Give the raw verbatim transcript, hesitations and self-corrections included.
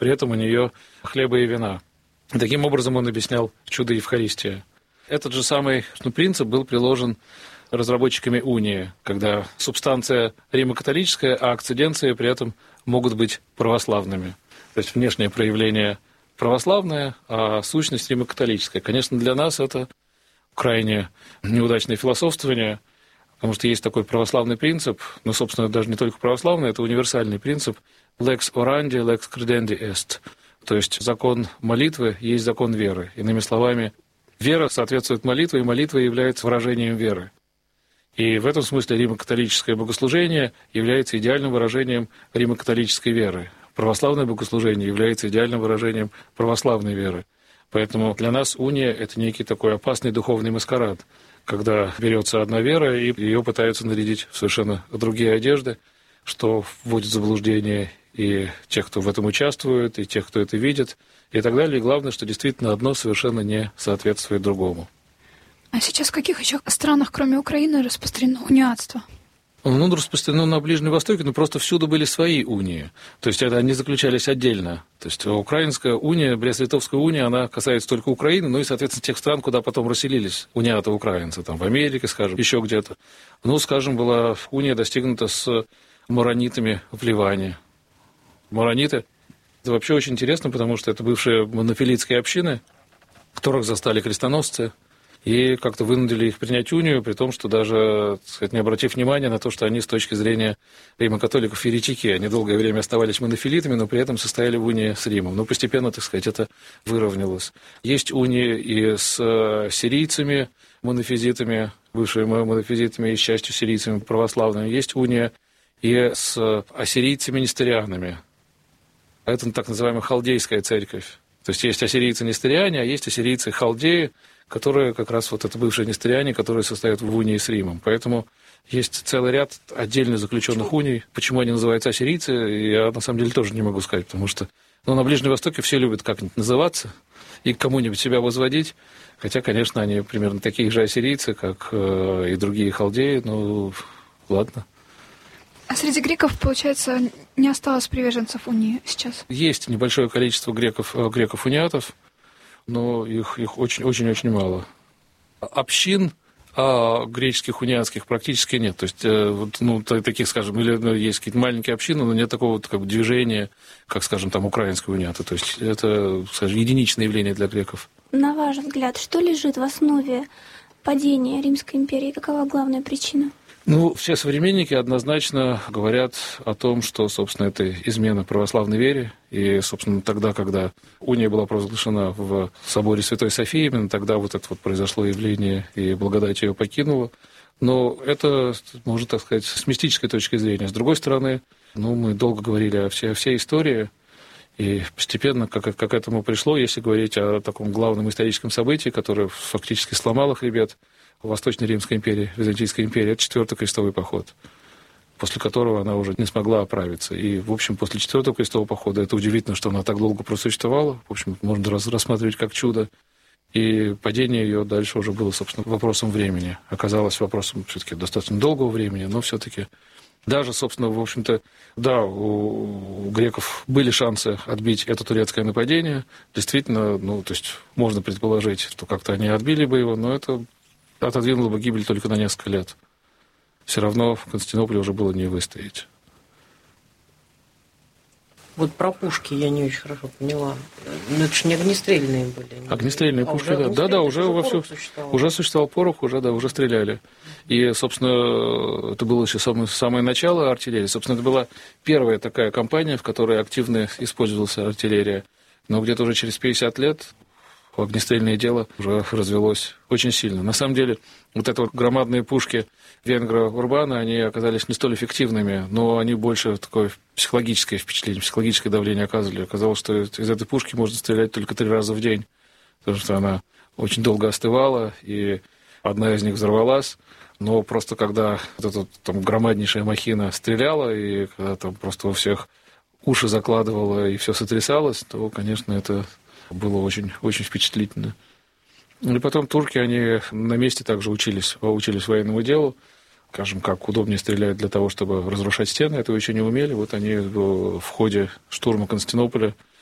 при этом у нее хлеба и вина. И таким образом он объяснял чудо Евхаристия. Этот же самый ну, принцип был приложен разработчиками унии, когда субстанция римо-католическая, а акциденции при этом могут быть православными. То есть внешнее проявление православное, а сущность римо-католическая. Конечно, для нас это крайне неудачное философствование, потому что есть такой православный принцип, но, собственно, даже не только православный, это универсальный принцип «lex orandi, lex credendi est». То есть закон молитвы есть закон веры. Иными словами, вера соответствует молитве, и молитва является выражением веры. И в этом смысле римо-католическое богослужение является идеальным выражением римо-католической веры. Православное богослужение является идеальным выражением православной веры. Поэтому для нас уния – это некий такой опасный духовный маскарад, когда берется одна вера, и ее пытаются нарядить в совершенно другие одежды, что вводит в заблуждение и тех, кто в этом участвует, и тех, кто это видит, и так далее. И главное, что действительно одно совершенно не соответствует другому. А сейчас в каких еще странах, кроме Украины, распространено униатство? Ну, распространено на Ближнем Востоке, но просто всюду были свои унии. То есть это они заключались отдельно. То есть украинская уния, Брест-Литовская уния, она касается только Украины, ну и, соответственно, тех стран, куда потом расселились униаты-украинцы, там в Америке, скажем, еще где-то. Ну, скажем, была уния достигнута с маронитами в Ливане. Марониты – это вообще очень интересно, потому что это бывшие монофилитские общины, которых застали крестоносцы, и как-то вынудили их принять унию, при том, что даже, так сказать, не обратив внимания на то, что они с точки зрения римо-католиков еретики. Они долгое время оставались монофилитами, но при этом состояли в унии с Римом. Но постепенно, так сказать, это выровнялось. Есть унии и с сирийцами, монофизитами, бывшими монофизитами и, с частью, сирийцами православными. Есть уния и с ассирийцами-нестерианами. Это так называемая халдейская церковь. То есть есть ассирийцы-нестериане, а есть ассирийцы-халдеи, которые как раз вот это бывшие нестериане, которые состоят в унии с Римом. Поэтому есть целый ряд отдельно заключенных уний. Почему они называются ассирийцы, я на самом деле тоже не могу сказать, потому что ну, на Ближнем Востоке все любят как-нибудь называться и к кому-нибудь себя возводить. Хотя, конечно, они примерно такие же ассирийцы, как э, и другие халдеи. Ну, ладно. А среди греков, получается, не осталось приверженцев унии сейчас? Есть небольшое количество греков, греков-униатов, но их, их очень-очень-очень мало. Общин а греческих, униатских практически нет. То есть, вот, ну, таких, скажем, или ну, есть какие-то маленькие общины, но нет такого вот, как бы, движения, как, скажем, там, украинского униата. То есть, это, скажем, единичное явление для греков. На ваш взгляд, что лежит в основе падения Римской империи? Какова главная причина? Ну, все современники однозначно говорят о том, что, собственно, это измена православной вере. И, собственно, тогда, когда уния была провозглашена в соборе Святой Софии, именно тогда вот это вот произошло явление, и благодать ее покинула. Но это, можно так сказать, с мистической точки зрения. С другой стороны, ну, мы долго говорили о всей, о всей истории, и постепенно, как, как к этому пришло, если говорить о таком главном историческом событии, которое фактически сломало хребет Восточной Римской империи, Византийской империи, это Четвертый крестовый поход, после которого она уже не смогла оправиться. И, в общем, после Четвертого крестового похода, это удивительно, что она так долго просуществовала, в общем, можно рассматривать как чудо, и падение ее дальше уже было, собственно, вопросом времени. Оказалось вопросом все-таки достаточно долгого времени, но все-таки даже, собственно, в общем-то, да, у, у греков были шансы отбить это турецкое нападение. Действительно, ну, то есть можно предположить, что как-то они отбили бы его, но это отодвинуло бы гибель только на несколько лет. Все равно в Константинополе уже было не выстоять. Вот про пушки я не очень хорошо поняла. Но это же не огнестрельные были. Огнестрельные а пушки, да. Да, да, уже во все существовал. Уже существовал порох, уже, да, уже стреляли. И, собственно, это было еще самое, самое начало артиллерии. Собственно, это была первая такая кампания, в которой активно использовалась артиллерия. Но где-то уже через пятьдесят лет огнестрельное дело уже развелось очень сильно. На самом деле, вот это вот громадные пушки венгра Урбана, они оказались не столь эффективными, но они больше такое психологическое впечатление, психологическое давление оказывали. Оказалось, что из этой пушки можно стрелять только три раза в день, потому что она очень долго остывала, и одна из них взорвалась. Но просто когда вот эта там громаднейшая махина стреляла, и когда там просто у всех уши закладывала, и все сотрясалось, то, конечно, это было очень, очень впечатлительно. И потом турки, они на месте также учились, учились военному делу, скажем, как удобнее стрелять для того, чтобы разрушать стены, этого еще не умели. Вот они в ходе штурма Константинополя